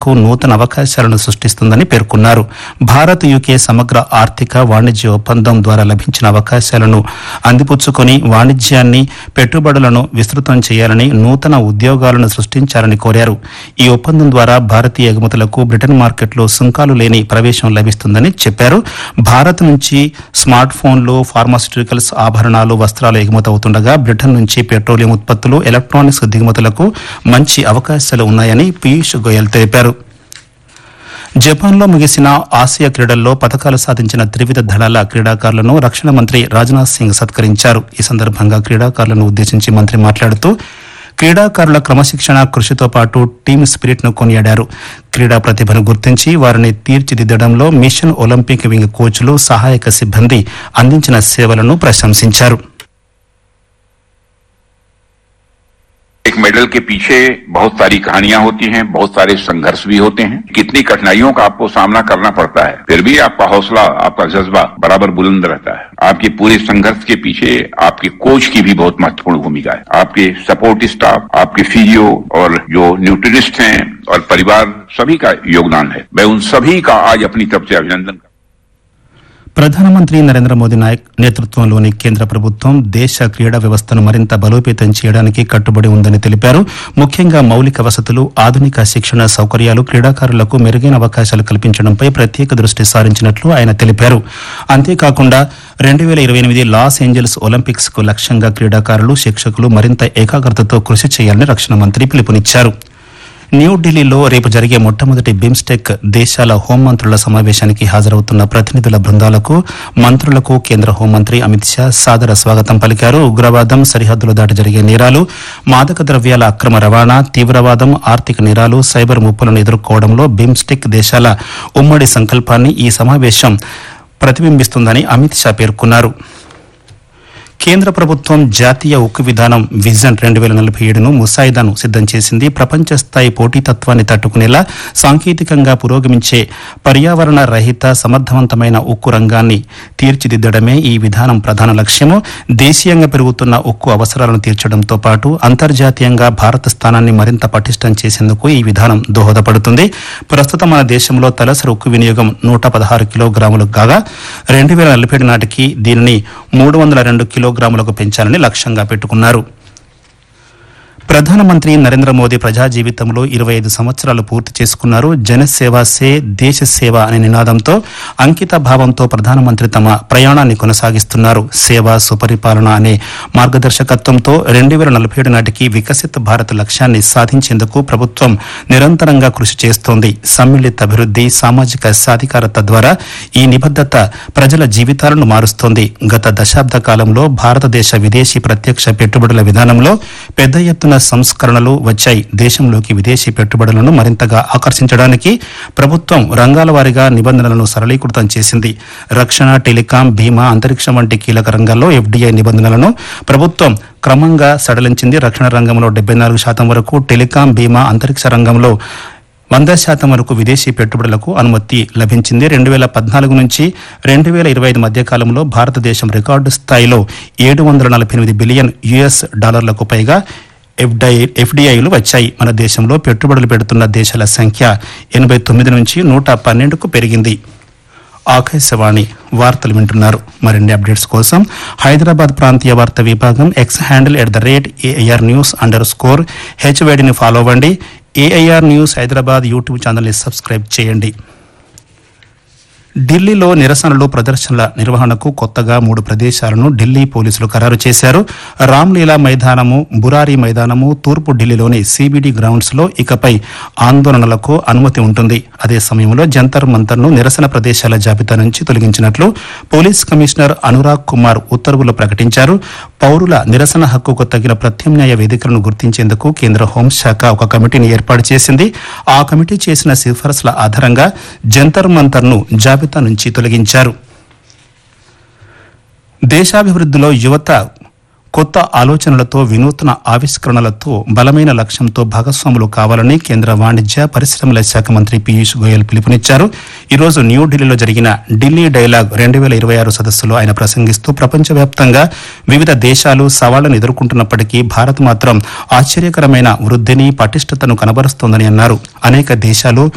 ఎగుమతులకు నూతన అవకాశాలను సృష్టిస్తుందని పేర్కొన్నారు. భారత్ యూకే సమగ్ర ఆర్థిక వాణిజ్య ఒప్పందం ద్వారా లభించిన అవకాశాలను అందిపుచ్చుకొని వాణిజ్యాన్ని, పెట్టుబడులను విస్తృతం చేయాలని, నూతన ఉద్యోగాలను సృష్టించాలని కోరారు. ఈ ఒప్పందం ద్వారా భారతీయ ఎగుమతులకు బ్రిటన్ మార్కెట్లో సుంకాలు లేని ప్రవేశం లభిస్తుందని చెప్పారు. భారత్ నుంచి స్మార్ట్ ఫోన్లు, ఫార్మాస్యూటికల్స్, ఆభరణాలు, వస్త్రాలు ఎగుమతవుతుండగా బ్రిటన్ నుంచి పెట్రోలియం ఉత్పత్తులు, ఎలక్ట్రానిక్స్ దిగుమతులకు మంచి అవకాశాలు ఉన్నాయని పీయూష్ గోయల్ తెలిపారు. జపాన్లో ముగిసిన ఆసియా క్రీడల్లో పతకాలు సాధించిన త్రివిధ దళాల క్రీడాకారులను రక్షణ మంత్రి రాజ్నాథ్ సింగ్ సత్కరించారు. ఈ సందర్భంగా క్రీడాకారులను ఉద్దేశించి మంత్రి మాట్లాడుతూ క్రీడాకారుల క్రమశిక్షణ, కృషితో పాటు టీమ్ స్పిరిట్ ను కొనియాడారు. క్రీడా ప్రతిభను గుర్తించి వారిని తీర్చిదిద్దడంలో మిషన్ ఒలింపిక్ వింగ్ కోచ్లు, సహాయక సిబ్బంది అందించిన సేవలను ప్రశంసించారు. एक मेडल के पीछे बहुत सारी कहानियां होती हैं, बहुत सारे संघर्ष भी होते हैं, कितनी कठिनाइयों का आपको सामना करना पड़ता है, फिर भी आपका हौसला, आपका जज्बा बराबर बुलंद रहता है. आपके पूरे संघर्ष के पीछे आपके कोच की भी बहुत महत्वपूर्ण भूमिका है. आपके सपोर्ट स्टाफ, आपके फिजियो और जो न्यूट्रिनिस्ट हैं और परिवार, सभी का योगदान है. मैं उन सभी का आज अपनी तरफ से अभिनंदन. ప్రధానమంత్రి నరేంద్ర మోదీ నేతృత్వంలోని కేంద్ర ప్రభుత్వం దేశ క్రీడా వ్యవస్థను మరింత బలోపేతం చేయడానికి కట్టుబడి ఉందని తెలిపారు. ముఖ్యంగా మౌలిక వసతులు, ఆధునిక శిక్షణ సౌకర్యాలు, క్రీడాకారులకు మెరుగైన అవకాశాలు కల్పించడంపై ప్రత్యేక దృష్టి సారించినట్లు ఆయన తెలిపారు. అంతేకాకుండా 2028 లాస్ ఏంజల్స్ ఒలింపిక్స్ కు లక్ష్యంగా క్రీడాకారులు, శిక్షకులు మరింత ఏకాగ్రతతో కృషి చేయాలని రక్షణ మంత్రి పిలుపునిచ్చారు. న్యూఢిల్లీలో రేపు జరిగే మొట్టమొదటి బిమ్స్టెక్ దేశాల హోంమంత్రుల సమావేశానికి హాజరవుతున్న ప్రతినిధుల బృందాలకు, మంత్రులకు కేంద్ర హోంమంత్రి అమిత్ షా సాదర స్వాగతం పలికారు. ఉగ్రవాదం, సరిహద్దులు దాటి జరిగే నేరాలు, మాదక ద్రవ్యాల అక్రమ రవాణా, తీవ్రవాదం, ఆర్థిక నేరాలు, సైబర్ ముప్పులను ఎదుర్కోవడంలో బిమ్స్టెక్ దేశాల ఉమ్మడి సంకల్పాన్ని ఈ సమావేశం ప్రతిబింబిస్తుందని అమిత్ షా పేర్కొన్నారు. కేంద్ర ప్రభుత్వం జాతీయ ఉక్కు విధానం విజన్ 2047ను ముసాయిదాను సిద్దం చేసింది. ప్రపంచ స్థాయి పోటీతత్వాన్ని తట్టుకునేలా సాంకేతికంగా పురోగమించే పర్యావరణ రహిత, సమర్థవంతమైన ఉక్కు రంగాన్ని తీర్చిదిద్దడమే ఈ విధానం ప్రధాన లక్ష్యము. దేశీయంగా పెరుగుతున్న ఉక్కు అవసరాలను తీర్చడంతో పాటు అంతర్జాతీయంగా భారత స్థానాన్ని మరింత పటిష్టం చేసేందుకు ఈ విధానం దోహదపడుతుంది. ప్రస్తుతం మన దేశంలో తలసరి ఉక్కు వినియోగం 116 కిలోగ్రాములు కాగా 2047 నాటికి దీనిని 302 కిలోగ్రాములకు పెంచాలని లక్ష్యంగా పెట్టుకున్నారు. ప్రధానమంత్రి నరేంద్ర మోదీ ప్రజా జీవితంలో 25 సంవత్సరాలు పూర్తి చేసుకున్నారు. జనసేవ సే దేశ సేవ అనే నినాదంతో, అంకిత భావంతో ప్రధానమంత్రి తమ ప్రయాణాన్ని కొనసాగిస్తున్నారు. సేవ, సుపరిపాలన అనే మార్గదర్శకత్వంతో 2047 నాటికి వికసిత్ భారత్ లక్ష్యాన్ని సాధించేందుకు ప్రభుత్వం నిరంతరంగా కృషి చేస్తోంది. సమ్మిళిత అభివృద్ది, సామాజిక సాధికారత ద్వారా ఈ నిబద్దత ప్రజల జీవితాలను మారుస్తోంది. గత దశాబ్ద కాలంలో భారతదేశ విదేశీ ప్రత్యక్ష పెట్టుబడుల విధానంలో పెద్ద ఎత్తున సంస్కరణలు వచ్చాయి. దేశంలోకి విదేశీ పెట్టుబడులను మరింతగా ఆకర్షించడానికి ప్రభుత్వం రంగాల వారీగా నిబంధనలను సరళీకృతం చేసింది. రక్షణ, టెలికాం, బీమా, అంతరిక్షం వంటి కీలక రంగాల్లో ఎఫ్డీఐ నిబంధనలను ప్రభుత్వం క్రమంగా సడలించింది. రక్షణ రంగంలో 74% వరకు, టెలికాం, బీమా, అంతరిక్ష రంగంలో 100% వరకు విదేశీ పెట్టుబడులకు అనుమతి లభించింది. 2014 నుంచి 2025 మధ్య కాలంలో భారతదేశం రికార్డు స్థాయిలో $748 బిలియన్ కు పైగా ఎఫ్డీఐలు వచ్చాయి. మన దేశంలో పెట్టుబడులు పెడుతున్న దేశాల సంఖ్య 89 నుంచి 112కు పెరిగింది. ఆకాశవాణి వార్తలు వింటున్నారు. మరిన్ని అప్డేట్స్ కోసం హైదరాబాద్ ప్రాంతీయ వార్తా విభాగం ఎక్స్ హ్యాండిల్ @AIR News_HWDని ఫాలో అవ్వండి. AIR న్యూస్ హైదరాబాద్ యూట్యూబ్ ఛానల్ని సబ్స్క్రైబ్ చేయండి. ఢిల్లీలో నిరసనలు, ప్రదర్శనల నిర్వహణకు కొత్తగా 3 ప్రదేశాలను ఢిల్లీ పోలీసులు ఖరారు చేశారు. రామ్లీలా మైదానము, బురారి మైదానము, తూర్పు ఢిల్లీలోని CBD గ్రౌండ్స్ లో ఇకపై ఆందోళనలకు అనుమతి ఉంటుంది. అదే సమయంలో జంతర్ మంతర్ను నిరసన ప్రదేశాల జాబితా నుంచి తొలగించినట్లు పోలీస్ కమిషనర్ అనురాగ్ కుమార్ ఉత్తర్వులు ప్రకటించారు. పౌరుల నిరసన హక్కుకు తగిన ప్రత్యామ్నాయ వేదికలను గుర్తించేందుకు కేంద్ర హోంశాఖ ఒక కమిటీని ఏర్పాటు చేసింది. ఆ కమిటీ చేసిన సిఫారసుల ఆధారంగా జంతర్ మంతర్ను జాబితా నుంచి తొలగించారు. దేశాభివృద్ధిలో యువత కొత్త ఆలోచనలతో, వినూత్న ఆవిష్కరణలతో, బలమైన లక్ష్యంతో భాగస్వాములు కావాలని కేంద్ర వాణిజ్య పరిశ్రమల శాఖ మంత్రి పీయూష్ గోయల్ పిలుపునిచ్చారు. ఈరోజు న్యూఢిల్లీలో జరిగిన ఢిల్లీ డైలాగ్ 2026 సదస్సులో ఆయన ప్రసంగిస్తూ ప్రపంచవ్యాప్తంగా వివిధ దేశాలు సవాళ్లను ఎదుర్కొంటున్నప్పటికీ భారత్ మాత్రం ఆశ్చర్యకరమైన వృద్ధిని, పటిష్టతను కనబరుస్తోందని అన్నారు. అనేక దేశాలు